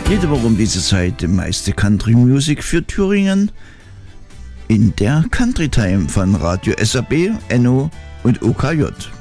Jede Woche um diese Zeit die meiste Country Music für Thüringen in der Country Time von Radio SAB, NO und OKJ.